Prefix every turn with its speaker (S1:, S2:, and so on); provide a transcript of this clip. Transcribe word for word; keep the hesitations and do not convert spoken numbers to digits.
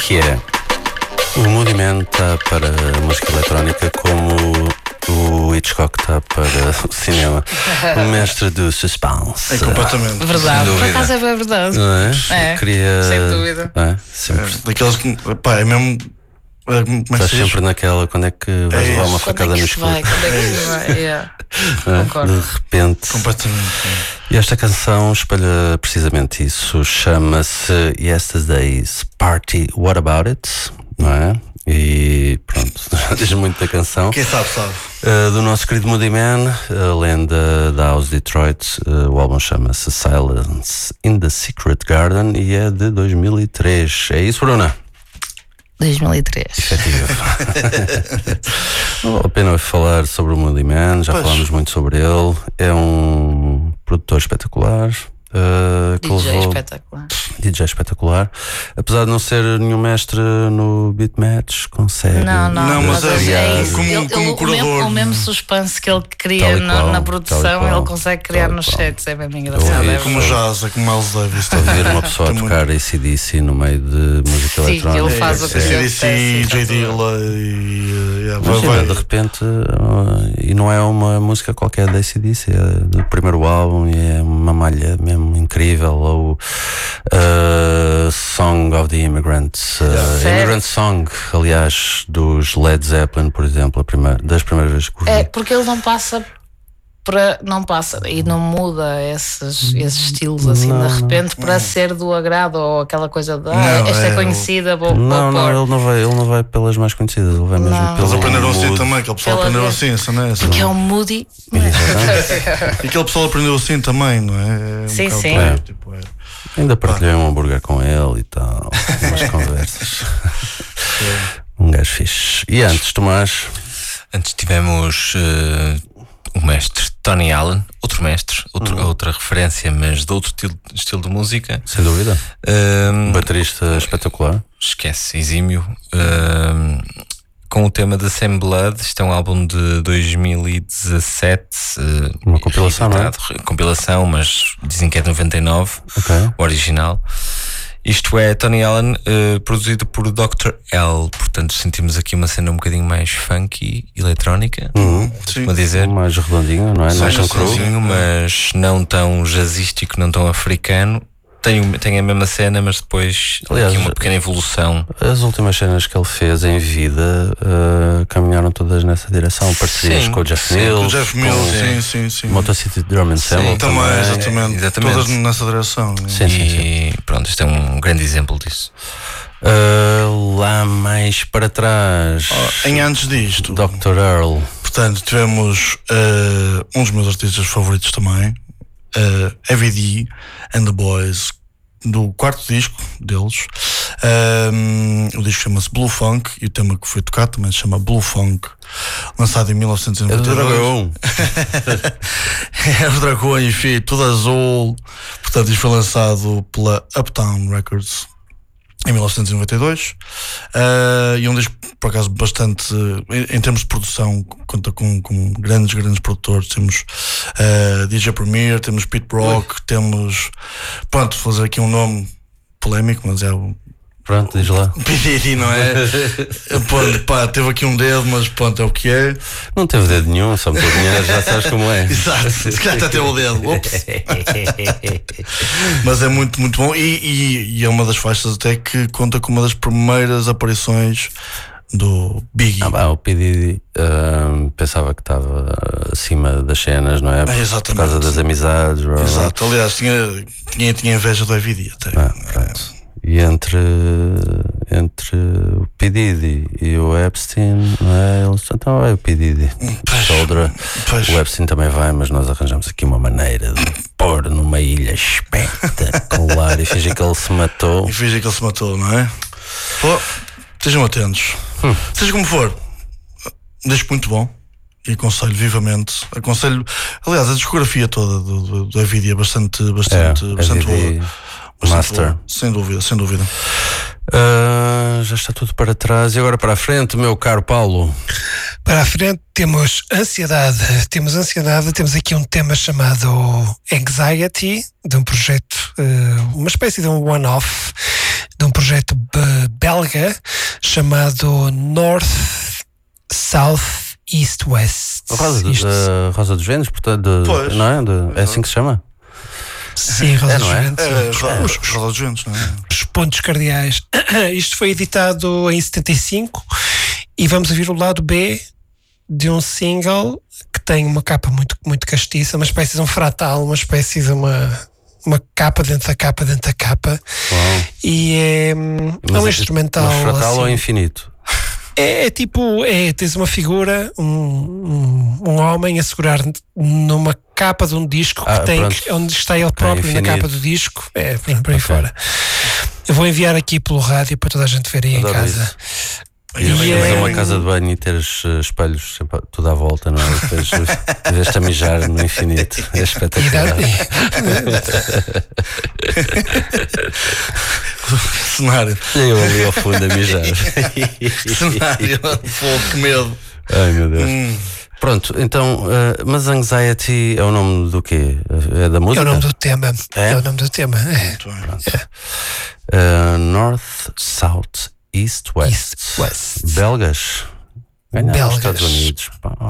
S1: que é: o Moody Man está para a música eletrónica como o Hitchcock está para o cinema. O mestre do suspense.
S2: É completamente.
S3: Verdade, por acaso é bem verdade.
S1: Não é?
S3: É,
S1: Queria...
S3: sem dúvida.
S1: É, sempre.
S2: É, daqueles que, pá, é mesmo. É, como é que
S1: Estás
S2: se diz?
S1: sempre naquela, quando é que vais
S2: É
S1: levar
S2: isso.
S1: uma
S3: Quando
S1: facada
S3: é
S1: no
S3: que se vai?
S1: escuro?
S3: Quando é que se vai? Yeah.
S1: É?
S3: Concordo.
S1: De repente.
S2: Completamente.
S1: E esta canção espelha precisamente isso. Chama-se Yesterday's Party, What About It? Não é? E pronto, já diz muito da canção.
S2: Quem sabe, sabe.
S1: Uh, do nosso querido Moody Man, a lenda da House Detroit. Uh, o álbum chama-se Silence in the Secret Garden e é de dois mil e três. É isso, Bruna?
S3: dois mil e três.
S1: Efetivo. Não vale a pena falar sobre o Moody Man, já
S2: Pois.
S1: falámos muito sobre ele. É um produtor espetacular. Uh, que
S3: D J
S1: levou...
S3: espetacular.
S1: D J espetacular. Apesar de não ser nenhum mestre no beatmatch, consegue.
S3: Não, não,
S2: Não, mas é-
S3: é isso.
S2: como-
S3: Ele-
S2: como
S3: ele- o,
S2: curador.
S3: mesmo, o mesmo suspense que ele
S1: Tal
S3: cria
S1: e
S3: na,
S1: qual,
S3: na
S1: tal
S3: produção,
S1: e qual,
S3: ele consegue criar
S1: tal e
S3: nos
S1: qual.
S3: sets. É bem engraçado.
S1: ouvi
S3: É
S2: Como o
S3: verdade.
S2: jazz, é como Miles Davis.
S1: Estou a ver uma pessoa a
S2: Tem
S1: tocar A C D C no meio de música
S3: Sim,
S1: eletrónica.
S3: ele faz o que
S1: É.
S3: ele-
S2: C D C, J Dilla e. uh, yeah, vai-
S1: Imagina,
S2: vai-
S1: de repente, uh, e não é uma música qualquer da A C D C, é do primeiro álbum e é uma malha mesmo incrível. Ou uh, Song of the Immigrants, uh,
S3: Sério?
S1: Immigrant Song, aliás, dos Led Zeppelin, por exemplo, a primeira, das primeiras vezes que ouvi.
S3: É porque ele não passa para. Não passa e não muda esses, esses estilos assim
S1: Não,
S3: de
S1: não.
S3: repente para ser do agrado ou aquela coisa de ah,
S2: Não,
S3: esta é,
S2: é,
S3: conhecida, vou,
S1: Não,
S3: vou
S1: não,
S3: pôr.
S1: ele não vai, ele não vai pelas mais conhecidas, ele vai mesmo
S3: Não.
S1: pelo
S2: Eles aprenderam assim
S1: mood.
S2: também, aquele pessoal
S3: Pela
S2: aprendeu
S3: vez.
S2: assim, essa não é essa.
S3: Porque é um Moody.
S2: E aquele pessoal aprendeu assim também, não é? É um
S3: Sim,
S2: bocado
S3: sim.
S2: por aí,
S1: É.
S2: tipo, é.
S1: Ainda partilhei um hambúrguer com ele e tal, umas conversas. Um gajo fixe. E antes, Tomás?
S4: Antes tivemos uh, o mestre Tony Allen, outro mestre, outro,
S1: Uhum.
S4: outra referência, mas de outro estilo, estilo de música.
S1: Sem dúvida.
S4: Um,
S1: Um baterista espetacular.
S4: esquece, exímio. Um, com o tema da Same Blood, isto é um álbum de dois mil e dezassete. uh,
S1: Uma compilação, não é?
S4: reeditado, compilação, mas dizem que é de noventa e nove,
S1: Ok.
S4: o original. Isto é Tony Allen, uh, produzido por doutor L. Portanto, sentimos aqui uma cena um bocadinho mais funky, eletrónica,
S1: Uhum.
S4: vou dizer.
S1: Mais redondinho, não é? Não é
S4: Mais
S1: tão cru.
S4: sozinho, mas não tão jazzístico, não tão africano. Tem, tem a mesma cena, mas depois
S1: Aliás,
S4: aqui uma pequena evolução.
S1: As últimas cenas que ele fez em vida uh, caminharam todas nessa direção. Parcerias
S4: Sim,
S1: com o Jeff
S4: sim,
S1: Mills,
S2: O Jeff Mills, sim, sim, sim.
S1: Motor City Drum Ensemble
S4: Sim,
S2: Também,
S1: também.
S2: exatamente.
S4: exatamente.
S2: Todas nessa direção. é.
S1: Sim, sim, sim.
S4: E pronto, isto é um grande exemplo disso.
S1: Uh, lá mais para trás,
S2: Oh, em antes disto,
S1: doutor Earl.
S2: portanto, tivemos uh, um dos meus artistas favoritos também, uh, Heavy D and the Boys, do quarto disco deles. Um, o disco chama-se Blue Funk e o tema que foi tocado também se chama Blue Funk, lançado em mil novecentos e
S1: É do
S2: noventa e dois.
S1: Dragão.
S2: É o Dragão, enfim, tudo azul. Portanto, isto foi lançado pela Uptown Records em mil novecentos e noventa e dois. Uh, e um disco, por acaso, bastante. Em, em termos de produção, conta com, com grandes, grandes produtores. Temos uh, D J Premier, temos Pete Rock, temos. Pronto, vou fazer aqui um nome polémico, mas é o.
S1: Pronto, diz lá.
S2: P D D, não é? Pronto, pá, teve aqui um dedo, mas pronto, é o que é.
S1: Não teve dedo nenhum, só meteu dinheiro, já sabes como é.
S2: Exato, se calhar até teve o dedo. Ups. Mas é muito, muito bom. E, e, e é uma das faixas até que conta com uma das primeiras aparições do Biggie.
S1: Ah, bah, o P. Diddy uh, pensava que estava acima das cenas, não é?
S2: É,
S1: Por
S2: exatamente.
S1: causa das amizades. blá, blá.
S2: Exato, aliás, tinha, tinha, tinha inveja do Heavy D até.
S1: Ah, pronto. E entre, entre o P. Diddy e o Epstein, não é? Eles então é o P. Diddy.
S2: Pois,
S1: Soldra.
S2: pois.
S1: O Epstein também vai, mas nós arranjamos aqui uma maneira de pôr numa ilha espetacular e fingir que ele se matou.
S2: E finge que ele se matou, não é? Pô, estejam atentos.
S1: Hum.
S2: Seja como for, um disco muito bom. E aconselho vivamente. Aconselho, aliás, a discografia toda do, do, do Heavy D é bastante, bastante,
S1: É,
S2: bastante
S1: Heavy D,
S2: boa. Bastante
S1: Master.
S2: boa. Sem dúvida, sem dúvida.
S1: Ah, já está tudo para trás e agora para a frente, meu caro Paulo.
S5: Para a frente temos ansiedade, temos ansiedade, temos aqui um tema chamado Anxiety, de um projeto, uh, uma espécie de um one-off, de um projeto be- belga chamado North, South, East, West.
S1: A Rosa, do-
S5: Isto-
S1: a Rosa dos Ventos, portanto, de-
S2: Pois.
S1: não é? De- é assim que se chama?
S5: Sim, Rosa
S1: É,
S5: dos
S1: não é?
S5: Ventos.
S2: É,
S5: Os-
S2: Roda
S5: os-
S2: dos Ventos, não é?
S5: os pontos cardeais. Isto foi editado em setenta e cinco e vamos ouvir o lado B de um single que tem uma capa muito, muito castiça, uma espécie de um fratal, uma espécie de uma, uma capa dentro da capa dentro da capa.
S1: Uau.
S5: E é, hum, é um
S1: Mas-
S5: instrumental.
S1: Mas fratal
S5: assim.
S1: ou infinito?
S5: É, é tipo, é, tens uma figura, um, um, um homem a segurar numa capa de um disco que
S1: Ah,
S5: tem,
S1: pronto.
S5: onde está ele próprio na
S1: infinito.
S5: capa do disco. É, por por aí fora. Eu vou enviar aqui pelo rádio para toda a gente ver aí em
S1: Adoro
S5: casa.
S1: isso.
S2: E
S1: E
S5: E
S1: é
S5: é-
S1: uma casa de banho e teres eh, espelhos sempre tudo à volta, não é? E depois em vez de a mijar no infinito. É
S5: E
S1: espetacular.
S5: dá-
S2: Cenário.
S1: Eu ali ao fundo a mijar.
S2: Cenário. Fogo, que medo.
S1: Ai meu Deus.
S2: Hum.
S1: Pronto, então, eh, mas Anxiety é o nome do quê? É da
S5: é
S1: música?
S5: o nome do tema.
S1: É?
S5: É, o nome do tema. É.
S2: Muito bem.
S1: Eh, North, South, East, West.
S5: East, West.
S1: Belgas. Ganharam os
S5: Belgas.
S1: Estados Unidos. Pá.